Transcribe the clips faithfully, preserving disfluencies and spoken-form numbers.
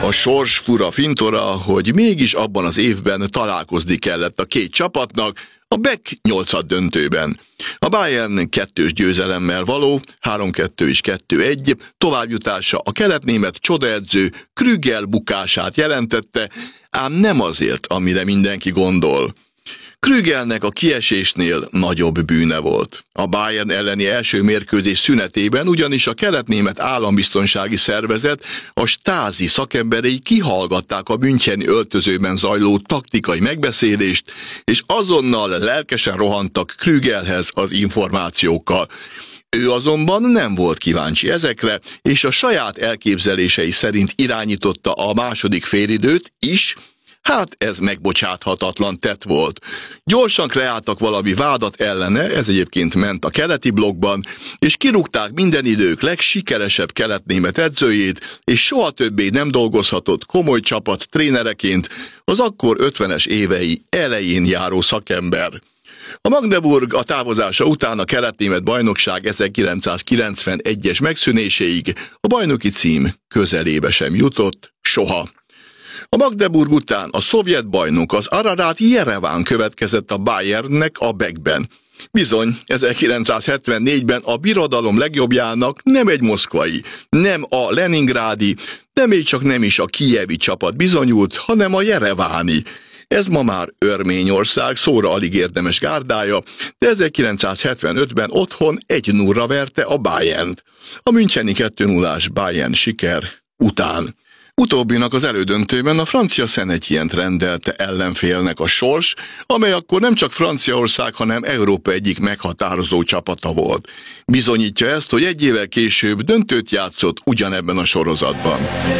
A sors fura fintora, hogy mégis abban az évben találkozni kellett a két csapatnak, a Beck nyolcad döntőben. A Bayern kettős győzelemmel való, három kettő és kettő egy továbbjutása a keletnémet csodaedző Krügel bukását jelentette, ám nem azért, amire mindenki gondol. Krügelnek a kiesésnél nagyobb bűne volt. A Bayern elleni első mérkőzés szünetében ugyanis a keletnémet állambiztonsági szervezet, a Stasi szakemberei kihallgatták a müncheni öltözőben zajló taktikai megbeszélést, és azonnal lelkesen rohantak Krügelhez az információkkal. Ő azonban nem volt kíváncsi ezekre, és a saját elképzelései szerint irányította a második félidőt is. Hát ez megbocsáthatatlan tett volt. Gyorsan kreáltak valami vádat ellene, ez egyébként ment a keleti blokkban, és kirúgták minden idők legsikeresebb keletnémet edzőjét, és soha többé nem dolgozhatott komoly csapat trénereként az akkor ötvenes évei elején járó szakember. A Magdeburg a távozása után a keletnémet bajnokság ezerkilencszázkilencvenegyes megszűnéséig a bajnoki cím közelébe sem jutott soha. A Magdeburg után a szovjet bajnok, az Ararat Jereván következett a Bayernnek a Beckben. Bizony, ezerkilencszázhetvennégyben a birodalom legjobbjának nem egy moszkvai, nem a leningrádi, de még csak nem is a kijevi csapat bizonyult, hanem a jereváni. Ez ma már Örményország szóra alig érdemes gárdája, de ezerkilencszázhetvenötben otthon egy nullra verte a Bayernt. A müncheni kettő nullás Bayern siker után. Utóbbinak az elődöntőben a francia Saint-Étienne-t rendelte ellenfélnek a sors, amely akkor nem csak Franciaország, hanem Európa egyik meghatározó csapata volt. Bizonyítja ezt, hogy egy évvel később döntőt játszott ugyanebben a sorozatban.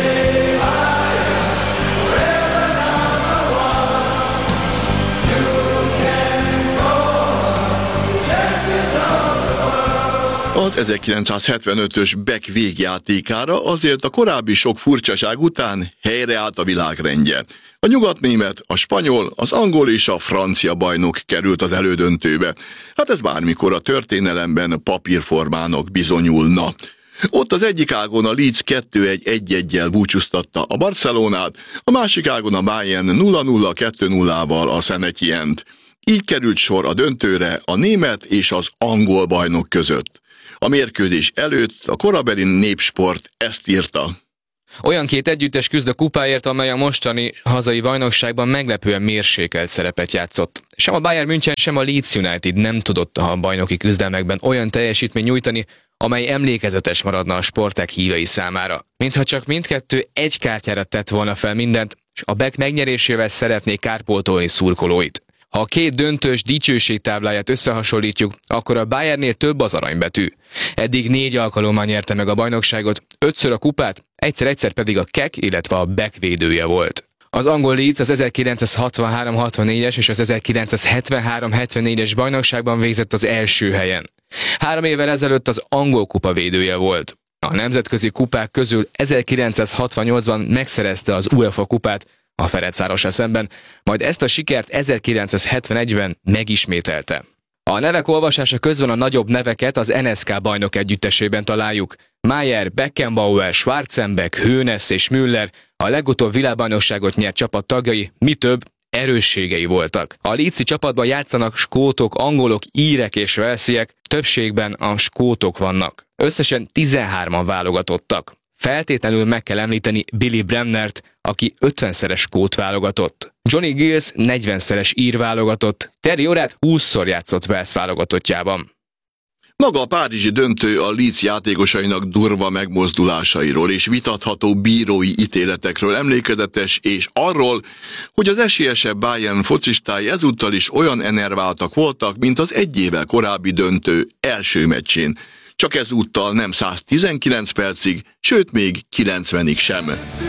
Az ezerkilencszázhetvenötös Beck végjátékára azért a korábbi sok furcsaság után helyreállt a világrendje. A nyugatnémet, a spanyol, az angol és a francia bajnok került az elődöntőbe. Hát ez bármikor a történelemben papírformának bizonyulna. Ott az egyik ágon a Leeds kettő egy egy egyel búcsúztatta a Barcelonát, a másik ágon a Bayern nulla nulla kettő nullával a Saint-Étienne-t. Így került sor a döntőre a német és az angol bajnok között. A mérkőzés előtt a korabeli Népsport ezt írta. Olyan két együttes küzd a kupáért, amely a mostani hazai bajnokságban meglepően mérsékelt szerepet játszott. Sem a Bayern München, sem a Leeds United nem tudott a bajnoki küzdelmekben olyan teljesítményt nyújtani, amely emlékezetes maradna a sportág hívei számára. Mintha csak mindkettő egy kártyára tett volna fel mindent, és a Beck megnyerésével szeretné kárpótolni szurkolóit. Ha a két döntős dicsőségtábláját összehasonlítjuk, akkor a Bayernnél több az aranybetű. Eddig négy alkalommal nyerte meg a bajnokságot, ötször a kupát, egyszer-egyszer pedig a Keck, illetve a Beck védője volt. Az angol Leeds az ezerkilencszázhatvanhárom hatvannégyes és az ezerkilencszázhetvenhárom hetvennégyes bajnokságban végzett az első helyen. Három évvel ezelőtt az angol kupa védője volt. A nemzetközi kupák közül ezerkilencszázhatvannyolcban megszerezte az UEFA kupát, a Ferencvárossal szemben, majd ezt a sikert ezerkilencszázhetvenegyben megismételte. A nevek olvasása közben a nagyobb neveket az en es ká bajnok együttesében találjuk. Maier, Beckenbauer, Schwarzenbeck, Hoeneß és Müller a legutóbb világbajnokságot nyert csapat tagjai, mi több, erősségei voltak. A leedsi csapatban játszanak skótok, angolok, írek és walesiek, többségben a skótok vannak. Összesen tizenhárman válogatottak. Feltétlenül meg kell említeni Billy Bremnert, aki ötvenszeres skót válogatott. Johnny Giles negyvenszeres ír válogatott, Terry Orát húszszor játszott Wales válogatottjában. Maga a párizsi döntő a Leeds játékosainak durva megmozdulásairól és vitatható bírói ítéletekről emlékezetes, és arról, hogy az esélyesebb Bayern focistái ezúttal is olyan enerváltak voltak, mint az egy évvel korábbi döntő első meccsén. Csak ezúttal nem száztizenkilenc percig, sőt még kilencvenig sem.